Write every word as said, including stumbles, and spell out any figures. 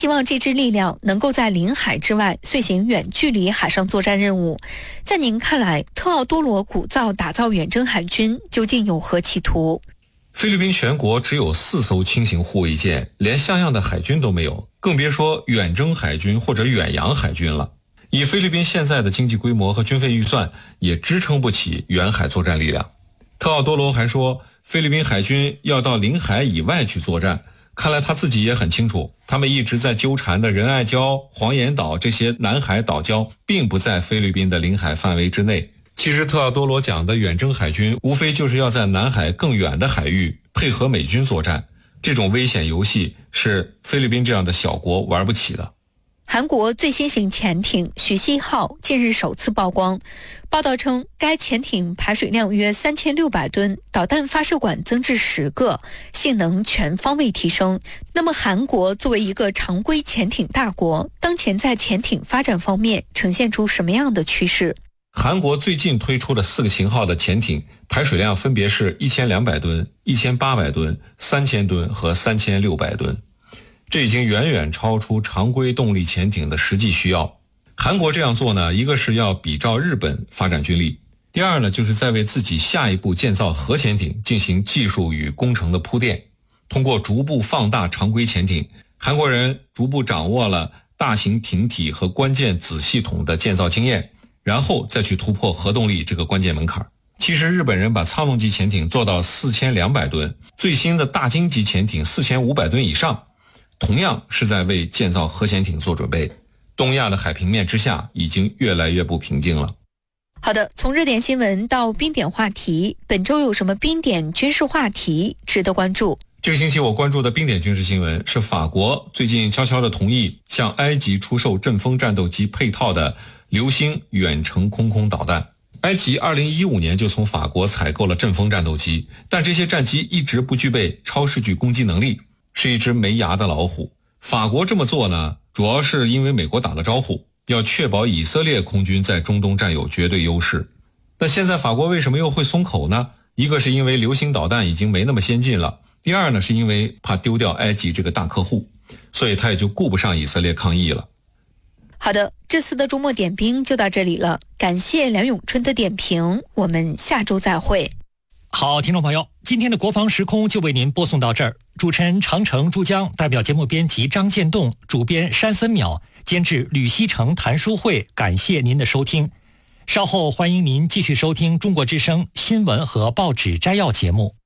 希望这支力量能够在领海之外遂行远距离海上作战任务。在您看来，特奥多罗鼓噪打造远征海军究竟有何企图？ 菲律宾全国只有四艘轻型护卫舰，连像样的海军都没有，更别说远征海军或者远洋海军了。以菲律宾现在的经济规模和军费预算，也支撑不起远海作战力量。特奥多罗还说，菲律宾海军要到领海以外去作战，看来他自己也很清楚，他们一直在纠缠的仁爱礁、黄岩岛这些南海岛礁并不在菲律宾的领海范围之内。其实特奥多罗讲的远征海军无非就是要在南海更远的海域配合美军作战，这种危险游戏是菲律宾这样的小国玩不起的。 韩国最新型潜艇徐熙号近日首次曝光，报道称该潜艇排水量约三千六百吨，导弹发射管增至十个，性能全方位提升。那么韩国作为一个常规潜艇大国，当前在潜艇发展方面呈现出什么样的趋势？ 韩国最近推出的四个型号的潜艇排水量分别是一千两百吨、一千八百吨、三千吨和三千六百吨。这已经远远超出常规动力潜艇的实际需要。韩国这样做呢，一个是要比照日本发展军力，第二呢，就是在为自己下一步建造核潜艇进行技术与工程的铺垫。通过逐步放大常规潜艇，韩国人逐步掌握了大型艇体和关键子系统的建造经验，然后再去突破核动力这个关键门槛。其实日本人把苍龙级潜艇做到四千两百吨，最新的大鲸级潜艇四千五百吨以上，同样是在为建造核潜艇做准备。东亚的海平面之下已经越来越不平静了。 好的，从热点新闻到冰点话题，本周有什么冰点军事话题值得关注？ 这个星期我关注的冰点军事新闻是法国最近悄悄地同意向埃及出售阵风战斗机配套的流星远程空空导弹。埃及二零一五年就从法国采购了阵风战斗机，但这些战机一直不具备超视距攻击能力，是一只没牙的老虎。法国这么做呢，主要是因为美国打了招呼，要确保以色列空军在中东占有绝对优势。那现在法国为什么又会松口呢？一个是因为流星导弹已经没那么先进了，第二呢，是因为怕丢掉埃及这个大客户，所以他也就顾不上以色列抗议了。 好的，这次的周末点兵就到这里了，感谢梁永春的点评，我们下周再会。 好，听众朋友，今天的国防时空就为您播送到这儿。主持人长城珠江，代表节目编辑张建栋，主编山森淼，监制吕西成、谭书慧，感谢您的收听。稍后欢迎您继续收听中国之声新闻和报纸摘要节目。